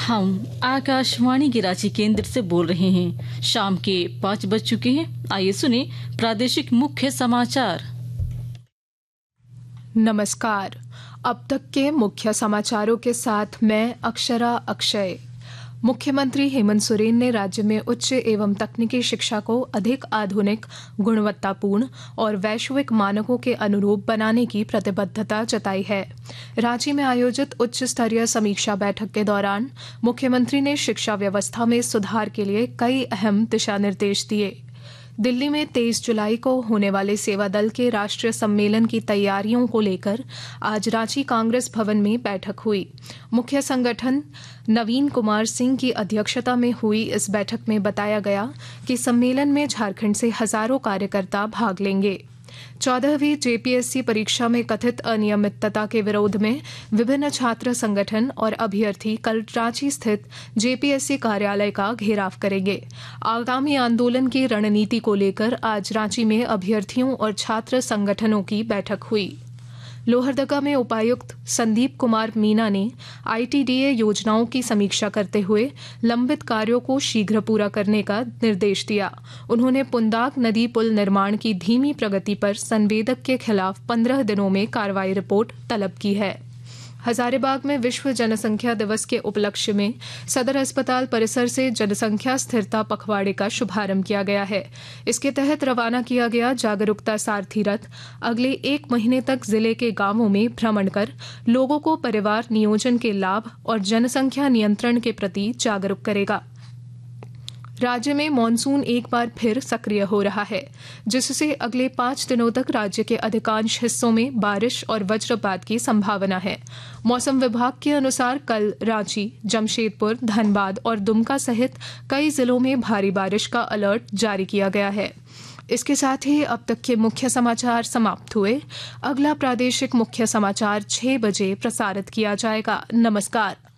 हम आकाशवाणी के रांची केंद्र से बोल रहे हैं। शाम के 5 बज चुके हैं। आइए सुने प्रादेशिक मुख्य समाचार। नमस्कार। अब तक के मुख्य समाचारों के साथ मैं अक्षरा अक्षय। मुख्यमंत्री हेमंत सोरेन ने राज्य में उच्च एवं तकनीकी शिक्षा को अधिक आधुनिक, गुणवत्तापूर्ण और वैश्विक मानकों के अनुरूप बनाने की प्रतिबद्धता जताई है। रांची में आयोजित उच्च स्तरीय समीक्षा बैठक के दौरान मुख्यमंत्री ने शिक्षा व्यवस्था में सुधार के लिए कई अहम दिशा निर्देश दिए। दिल्ली में 23 जुलाई को होने वाले सेवा दल के राष्ट्रीय सम्मेलन की तैयारियों को लेकर आज रांची कांग्रेस भवन में बैठक हुई। मुख्य संगठन नवीन कुमार सिंह की अध्यक्षता में हुई इस बैठक में बताया गया कि सम्मेलन में झारखंड से हजारों कार्यकर्ता भाग लेंगे। 14वीं जेपीएससी परीक्षा में कथित अनियमितता के विरोध में विभिन्न छात्र संगठन और अभ्यर्थी कल रांची स्थित जेपीएससी कार्यालय का घेराव करेंगे। आगामी आंदोलन की रणनीति को लेकर आज रांची में अभ्यर्थियों और छात्र संगठनों की बैठक हुई। लोहरदगा में उपायुक्त संदीप कुमार मीना ने आईटीडीए योजनाओं की समीक्षा करते हुए लंबित कार्यों को शीघ्र पूरा करने का निर्देश दिया। उन्होंने पुंदाग नदी पुल निर्माण की धीमी प्रगति पर संवेदक के खिलाफ 15 दिनों में कार्रवाई रिपोर्ट तलब की है। हजारीबाग में विश्व जनसंख्या दिवस के उपलक्ष्य में सदर अस्पताल परिसर से जनसंख्या स्थिरता पखवाड़े का शुभारंभ किया गया है। इसके तहत रवाना किया गया जागरूकता सारथी रथ अगले 1 महीने तक जिले के गांवों में भ्रमण कर लोगों को परिवार नियोजन के लाभ और जनसंख्या नियंत्रण के प्रति जागरूक करेगा। राज्य में मानसून एक बार फिर सक्रिय हो रहा है, जिससे अगले 5 दिनों तक राज्य के अधिकांश हिस्सों में बारिश और वज्रपात की संभावना है। मौसम विभाग के अनुसार कल रांची, जमशेदपुर, धनबाद और दुमका सहित कई जिलों में भारी बारिश का अलर्ट जारी किया गया है। इसके साथ ही अब तक के मुख्य समाचार समाप्त हुए। अगला प्रादेशिक मुख्य समाचार 6 बजे प्रसारित किया जाएगा। नमस्कार।